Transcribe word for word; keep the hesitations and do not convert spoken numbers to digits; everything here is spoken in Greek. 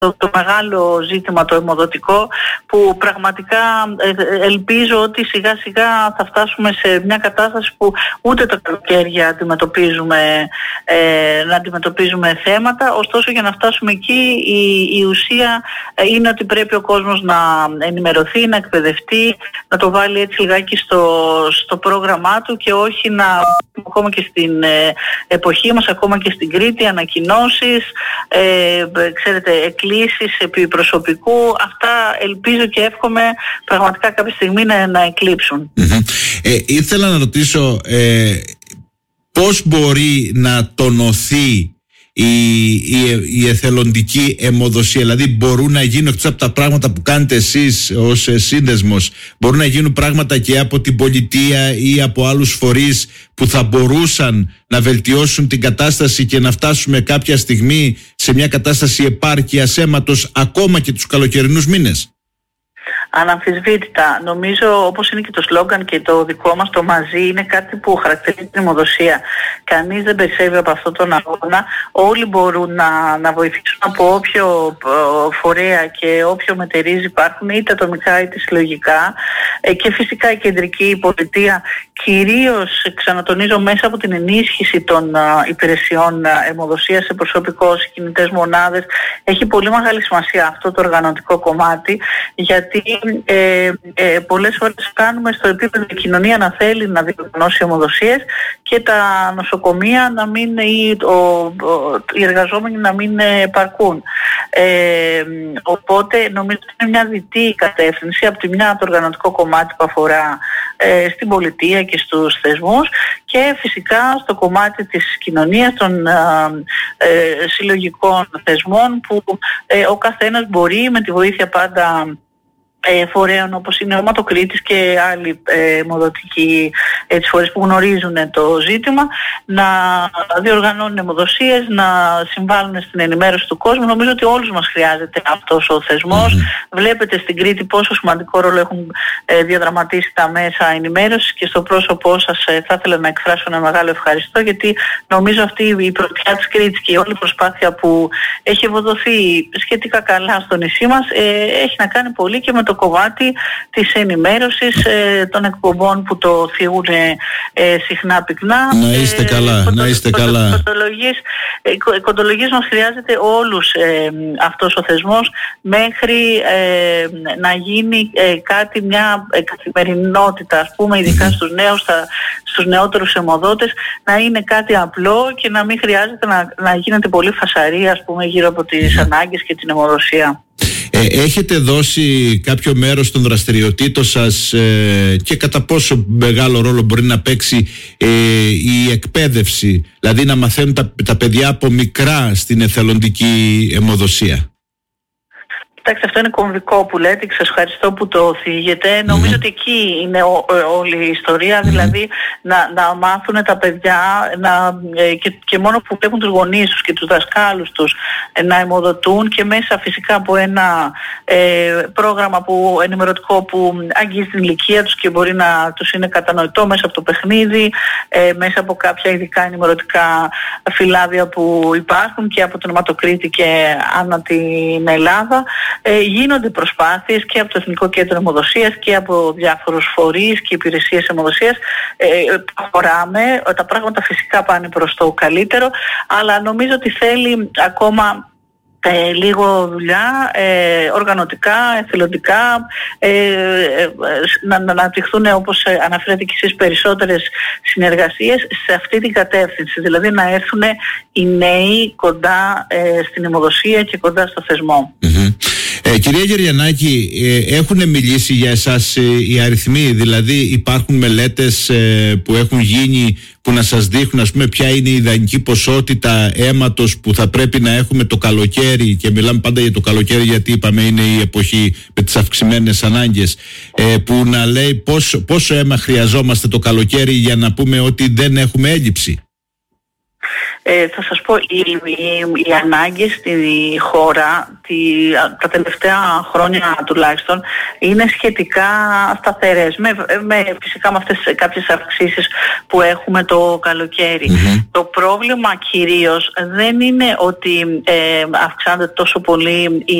Το, το μεγάλο ζήτημα το αιμοδοτικό, που πραγματικά ε, ελπίζω ότι σιγά σιγά θα φτάσουμε σε μια κατάσταση που ούτε τα καλοκαίρια αντιμετωπίζουμε, ε, να αντιμετωπίζουμε θέματα. Ωστόσο, για να φτάσουμε εκεί, η, η ουσία είναι ότι πρέπει ο κόσμος να ενημερωθεί, να εκπαιδευτεί, να το βάλει έτσι λιγάκι στο, στο πρόγραμμά του και όχι να, ακόμα και στην ε, εποχή μας, ακόμα και στην Κρήτη, ανακοινώσεις, ε, ξέρετε, εκκλήσεις επί προσωπικού. Αυτά ελπίζω και εύχομαι πραγματικά κάποια στιγμή να, να εκλείψουν. Mm-hmm. Ε, ήθελα να ρωτήσω ε, πώς μπορεί να τονωθεί η, η, η εθελοντική αιμοδοσία, δηλαδή μπορούν να γίνουν εκτός από τα πράγματα που κάνετε εσείς ως σύνδεσμος, μπορούν να γίνουν πράγματα και από την πολιτεία ή από άλλους φορείς που θα μπορούσαν να βελτιώσουν την κατάσταση και να φτάσουμε κάποια στιγμή σε μια κατάσταση επάρκειας αίματος ακόμα και τους καλοκαιρινούς μήνες? Αναμφισβήτητα. Νομίζω, όπως είναι και το σλόγγαν και το δικό μας, το μαζί είναι κάτι που χαρακτηρίζει την αιμοδοσία. Κανείς δεν περισσεύει από αυτόν τον αγώνα. Όλοι μπορούν να, να βοηθήσουν από όποιο φορέα και όποιο μετερίζει υπάρχουν, είτε ατομικά είτε συλλογικά. Ε, και φυσικά η κεντρική πολιτεία, κυρίως, ξανατονίζω, μέσα από την ενίσχυση των α, υπηρεσιών αιμοδοσίας σε προσωπικό, σε κινητές μονάδες, έχει πολύ μεγάλη σημασία αυτό το οργανωτικό κομμάτι, γιατί Ε, ε, πολλές φορές κάνουμε στο επίπεδο η κοινωνία να θέλει να διοργανώσει αιμοδοσίες και τα νοσοκομεία να μην, ή ο, ο, οι εργαζόμενοι να μην επαρκούν. Ε, οπότε νομίζω ότι είναι μια διτή κατεύθυνση. Από τη μια το οργανωτικό κομμάτι που αφορά ε, στην πολιτεία και στους θεσμούς, και φυσικά στο κομμάτι της κοινωνίας, των ε, ε, συλλογικών θεσμών, που ε, ο καθένας μπορεί με τη βοήθεια πάντα Ε, φορέων όπως είναι ο Αιματοκρίτης και άλλοι ε, αιμοδοτικοί έτσι, φορείς που γνωρίζουν το ζήτημα, να διοργανώνουν αιμοδοσίες, να συμβάλλουν στην ενημέρωση του κόσμου. Νομίζω ότι όλους μας χρειάζεται αυτός ο θεσμός. Mm-hmm. Βλέπετε στην Κρήτη πόσο σημαντικό ρόλο έχουν ε, διαδραματίσει τα μέσα ενημέρωσης, και στο πρόσωπό σας ε, θα ήθελα να εκφράσω ένα μεγάλο ευχαριστώ, γιατί νομίζω αυτή η πρωτιά της Κρήτης και η όλη προσπάθεια που έχει ευοδοθεί σχετικά καλά στο νησί μας ε, έχει να κάνει πολύ και με το κομμάτι της ενημέρωσης, ε, των εκπομπών που το θίγουν ε, συχνά πυκνά. Να είστε καλά, ε, κοντο, να είστε κοντο, καλά. Κοντολογής, ε, κοντολογής μας χρειάζεται όλους ε, αυτός ο θεσμός, μέχρι ε, να γίνει ε, κάτι, μια ε, καθημερινότητα, ας πούμε, ειδικά mm-hmm. στους νέους, στα, στους νεότερους αιμοδότες, να είναι κάτι απλό και να μην χρειάζεται να, να γίνεται πολύ φασαρία, ας πούμε, γύρω από τις mm-hmm. ανάγκες και την αιμοδοσία. Ε, έχετε δώσει κάποιο μέρος των δραστηριοτήτων σας ε, και κατά πόσο μεγάλο ρόλο μπορεί να παίξει ε, η εκπαίδευση, δηλαδή να μαθαίνουν τα, τα παιδιά από μικρά στην εθελοντική αιμοδοσία? Κοιτάξτε, αυτό είναι κομβικό που λέτε και σας ευχαριστώ που το θίγετε. Mm-hmm. Νομίζω ότι εκεί είναι ο, ο, όλη η ιστορία, mm-hmm. δηλαδή να, να μάθουν τα παιδιά να, ε, και, και μόνο που βλέπουν τους γονείς τους και τους δασκάλους τους ε, να αιμοδοτούν, και μέσα φυσικά από ένα ε, πρόγραμμα που, ενημερωτικό που αγγίζει την ηλικία τους και μπορεί να τους είναι κατανοητό μέσα από το παιχνίδι, ε, μέσα από κάποια ειδικά ενημερωτικά φυλάδια που υπάρχουν και από τον Αιματοκρίτη και ανά την Ελλάδα. Ε, γίνονται προσπάθειες και από το Εθνικό Κέντρο Αιμοδοσίας και από διάφορους φορείς και υπηρεσίες αιμοδοσίας. Ε, προχωράμε, τα πράγματα φυσικά πάνε προς το καλύτερο, αλλά νομίζω ότι θέλει ακόμα Ε, λίγο δουλειά, ε, οργανωτικά, εθελοντικά, ε, ε, να, να αναπτυχθούν, όπως αναφέρατε και εσείς, περισσότερες συνεργασίες σε αυτή την κατεύθυνση, δηλαδή να έρθουν οι νέοι κοντά ε, στην αιμοδοσία και κοντά στο θεσμό. Mm-hmm. Ε, κυρία Γεριανάκη, ε, έχουν μιλήσει για εσάς ε, οι αριθμοί, δηλαδή υπάρχουν μελέτες ε, που έχουν γίνει που να σας δείχνουν, ας πούμε, ποια είναι η ιδανική ποσότητα αίματος που θα πρέπει να έχουμε το καλοκαίρι, και μιλάμε πάντα για το καλοκαίρι γιατί είπαμε είναι η εποχή με τις αυξημένες ανάγκες, ε, που να λέει πόσο, πόσο αίμα χρειαζόμαστε το καλοκαίρι για να πούμε ότι δεν έχουμε έλλειψη? Ε, θα σας πω, οι, οι, οι ανάγκες στη χώρα τη, τα τελευταία χρόνια τουλάχιστον είναι σχετικά σταθερές, με, με φυσικά με αυτές κάποιες αυξήσεις που έχουμε το καλοκαίρι. Mm-hmm. Το πρόβλημα κυρίως δεν είναι ότι ε, αυξάνεται τόσο πολύ η